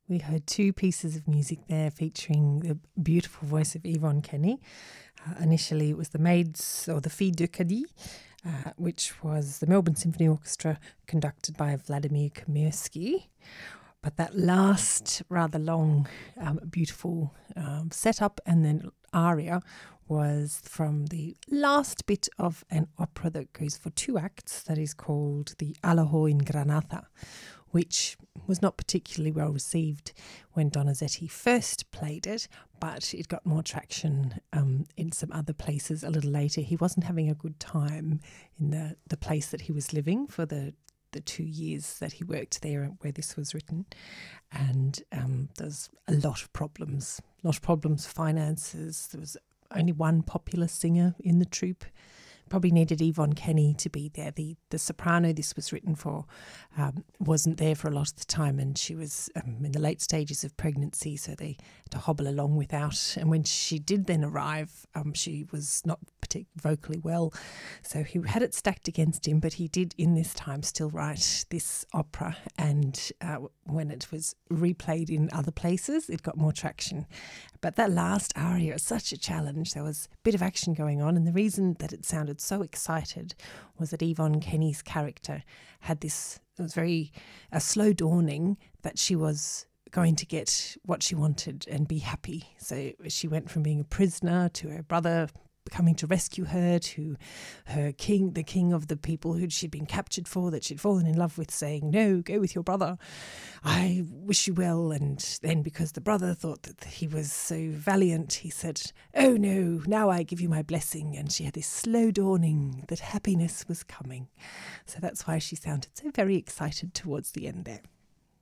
We heard two pieces of music there featuring the beautiful voice of Yvonne Kenny. Initially, it was the Maids, or the Filles de Cadix, which was the Melbourne Symphony Orchestra conducted by Vladimir Kamirsky. But that last rather long, beautiful setup and then aria was from the last bit of an opera that goes for 2 acts that is called the Alajo in Granada, which was not particularly well received when Donizetti first played it, but it got more traction in some other places a little later. He wasn't having a good time in the place that he was living for the 2 years that he worked there where this was written. And there's a lot of problems, finances. There was only one popular singer in the troupe. Probably needed Yvonne Kenny to be there. The soprano this was written for wasn't there for a lot of the time, and she was in the late stages of pregnancy, so they had to hobble along without. And when she did then arrive, she was not particularly vocally well, so he had it stacked against him, but he did in this time still write this opera, and when it was replayed in other places, it got more traction. But that last aria was such a challenge. There was a bit of action going on, and the reason that it sounded so excited was that Yvonne Kenny's character had this, it was very a slow dawning that she was going to get what she wanted and be happy. So she went from being a prisoner to her brother coming to rescue her, to her king, the king of the people who she'd been captured for, that she'd fallen in love with, saying, "No, go with your brother. I wish you well." And then because the brother thought that he was so valiant, he said, "Oh no, now I give you my blessing." And she had this slow dawning that happiness was coming. So that's why she sounded so very excited towards the end there.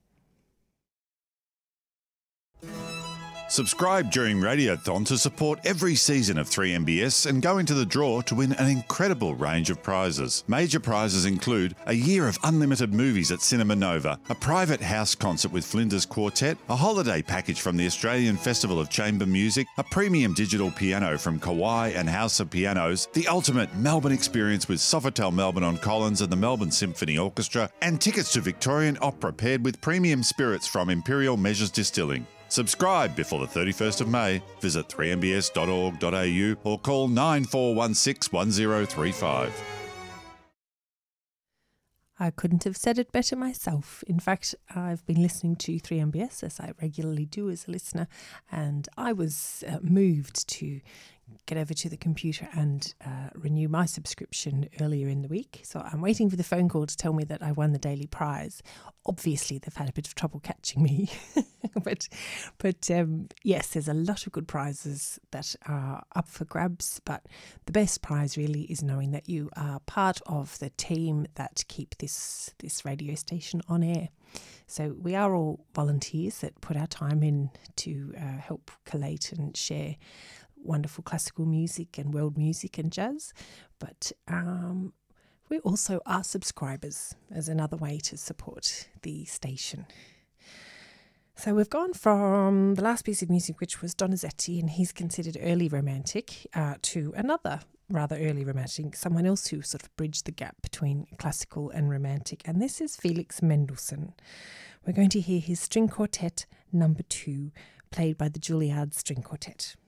Subscribe during Radiothon to support every season of 3MBS and go into the draw to win an incredible range of prizes. Major prizes include a year of unlimited movies at Cinema Nova, a private house concert with Flinders Quartet, a holiday package from the Australian Festival of Chamber Music, a premium digital piano from Kawai and House of Pianos, the ultimate Melbourne experience with Sofitel Melbourne on Collins and the Melbourne Symphony Orchestra, and tickets to Victorian Opera paired with premium spirits from Imperial Measures Distilling. Subscribe before the 31st of May. Visit 3mbs.org.au or call 9416 1035. I couldn't have said it better myself. In fact, I've been listening to 3MBS, as I regularly do as a listener, and I was moved to get over to the computer and renew my subscription earlier in the week. So I'm waiting for the phone call to tell me that I won the daily prize. Obviously, they've had a bit of trouble catching me. but yes, there's a lot of good prizes that are up for grabs. But the best prize really is knowing that you are part of the team that keep this radio station on air. So we are all volunteers that put our time in to help collate and share wonderful classical music and world music and jazz, but we also are subscribers as another way to support the station. So we've gone from the last piece of music, which was Donizetti, and he's considered early romantic, to another rather early romantic, someone else who sort of bridged the gap between classical and romantic, and this is Felix Mendelssohn. We're going to hear his String Quartet No. 2, played by the Juilliard String Quartet.